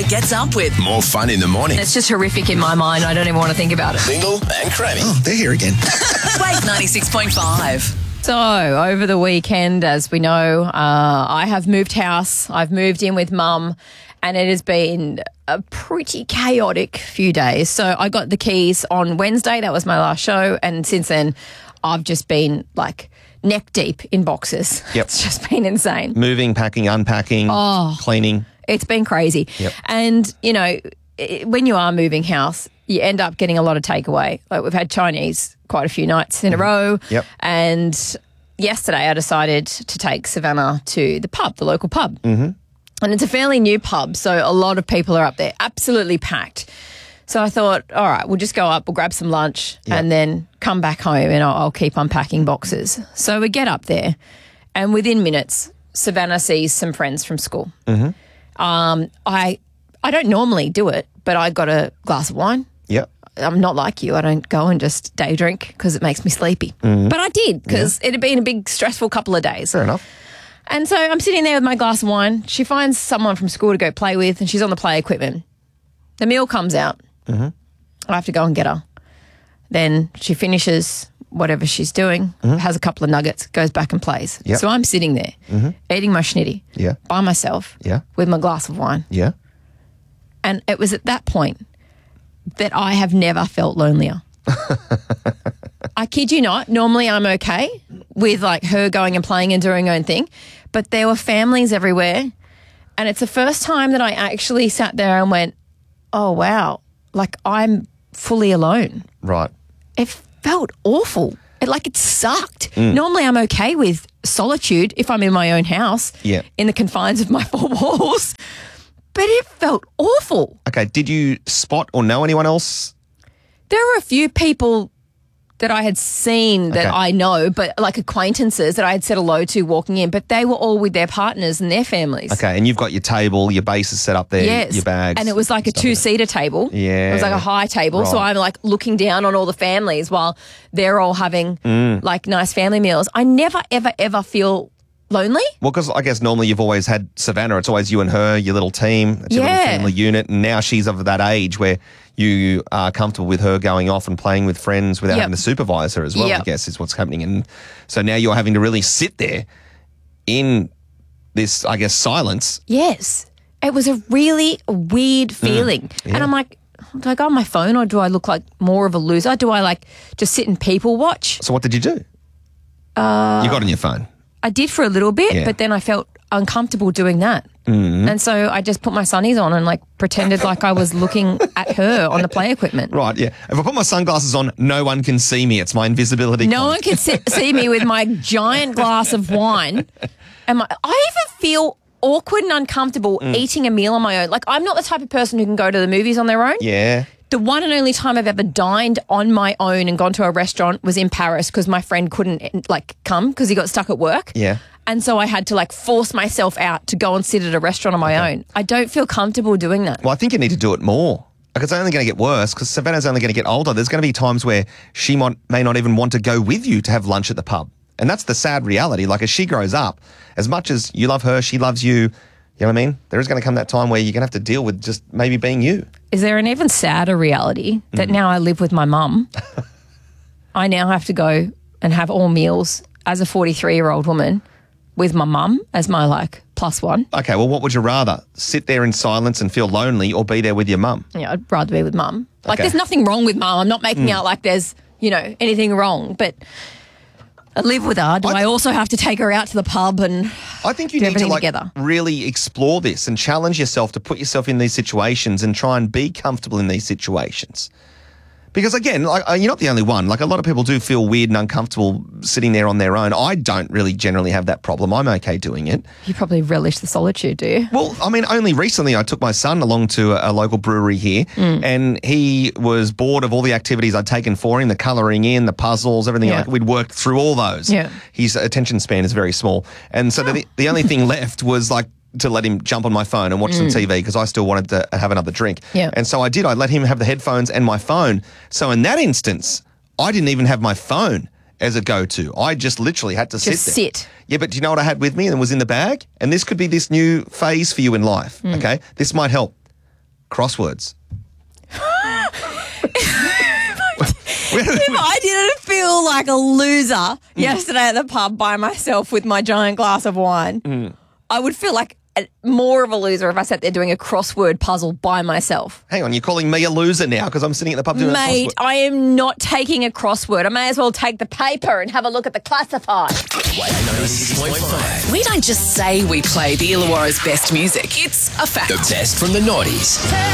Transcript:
gets up with. More fun in the morning. It's just horrific in my mind. I don't even want to think about it. Bingle and Crammy. Oh, they're here again. Wave 96.5. So, over the weekend, as we know, I have moved house. I've moved in with Mum, and it has been a pretty chaotic few days. So, I got the keys on Wednesday. That was my last show. And since then, I've just been like neck deep in boxes. Yep. It's just been insane. Moving, packing, unpacking, cleaning. It's been crazy. Yep. And, you know, when you are moving house, you end up getting a lot of takeaway. Like we've had Chinese quite a few nights in a row. Yep. And yesterday I decided to take Savannah to the pub, the local pub. Mm-hmm. And it's a fairly new pub, so a lot of people are up there, absolutely packed. So I thought, all right, we'll just go up, we'll grab some lunch and then come back home and I'll keep unpacking boxes. So we get up there and within minutes, Savannah sees some friends from school. Mm-hmm. I don't normally do it, but I got a glass of wine. Yep. I'm not like you. I don't go and just day drink because it makes me sleepy. But I did because it had been a big stressful couple of days. Fair enough. And so I'm sitting there with my glass of wine. She finds someone from school to go play with and she's on the play equipment. The meal comes out. Mm-hmm. I have to go and get her. Then she finishes whatever she's doing, has a couple of nuggets, goes back and plays. Yep. So I'm sitting there eating my schnitty by myself with my glass of wine. Yeah. And it was at that point that I have never felt lonelier. I kid you not. Normally I'm okay with like her going and playing and doing her own thing, but there were families everywhere. And it's the first time that I actually sat there and went, oh, wow, like I'm fully alone. Right. It felt awful. It sucked. Normally I'm okay with solitude if I'm in my own house in the confines of my four walls. But it felt awful. Okay, did you spot or know anyone else? There were a few people that I had seen that I know, but like acquaintances that I had said hello to walking in, but they were all with their partners and their families. Okay, and you've got your table, your base is set up there, your bags. And it was like a two-seater table. Yeah. It was like a high table. Right. So I'm like looking down on all the families while they're all having like nice family meals. I never, ever, ever feel lonely. Well, because I guess normally you've always had Savannah. It's always you and her, your little team, it's your little family unit. And now she's of that age where you are comfortable with her going off and playing with friends without having to supervise her as well, I guess, is what's happening. And so now you're having to really sit there in this, I guess, silence. Yes. It was a really weird feeling. And I'm like, do I go on my phone or do I look like more of a loser? Do I like just sit and people watch? So what did you do? You got on your phone. I did for a little bit, but then I felt uncomfortable doing that. And so I just put my sunnies on and like pretended like I was looking at her on the play equipment. Right, yeah. If I put my sunglasses on, no one can see me. It's my invisibility. No one can see me with my giant glass of wine. And I even feel awkward and uncomfortable eating a meal on my own. Like I'm not the type of person who can go to the movies on their own. Yeah. The one and only time I've ever dined on my own and gone to a restaurant was in Paris because my friend couldn't like come because he got stuck at work. Yeah. And so I had to like force myself out to go and sit at a restaurant on my own. I don't feel comfortable doing that. Well, I think you need to do it more. Like it's only going to get worse because Savannah's only going to get older. There's going to be times where she may not even want to go with you to have lunch at the pub. And that's the sad reality. Like as she grows up, as much as you love her, she loves you, you know what I mean? There is going to come that time where you're going to have to deal with just maybe being you. Is there an even sadder reality that now I live with my mum? I now have to go and have all meals as a 43-year-old woman with my mum as my like plus one. Okay, well, what would you rather? Sit there in silence and feel lonely or be there with your mum? Yeah, I'd rather be with mum. Like Okay. there's nothing wrong with mum. I'm not making out like there's, anything wrong, but I live with her. Do I also have to take her out to the pub and I think you do need to everything like together? really explore this and challenge yourself to put yourself in these situations and try and be comfortable in these situations. Because again, like you're not the only one. Like a lot of people do feel weird and uncomfortable sitting there on their own. I don't really generally have that problem. I'm okay doing it. You probably relish the solitude, do you? Well, I mean, only recently I took my son along to a local brewery here and he was bored of all the activities I'd taken for him, the colouring in, the puzzles, everything. Yeah. Like we'd worked through all those. Yeah. His attention span is very small. And so the only thing left was like to let him jump on my phone and watch some TV because I still wanted to have another drink. Yeah. And so I did. I let him have the headphones and my phone. So in that instance, I didn't even have my phone as a go-to. I just literally had to Just sit there. sit. Yeah, but do you know what I had with me and was in the bag? And this could be this new phase for you in life, okay? This might help. crosswords. If I didn't feel like a loser yesterday at the pub by myself with my giant glass of wine, I would feel like more of a loser if I sat there doing a crossword puzzle by myself. Hang on, you're calling me a loser now because I'm sitting at the pub doing a crossword? Mate, I am not taking a crossword. I may as well take the paper and have a look at the classified. Wave 96.5. We don't just say we play the Illawarra's best music. It's a fact. The best from the noughties.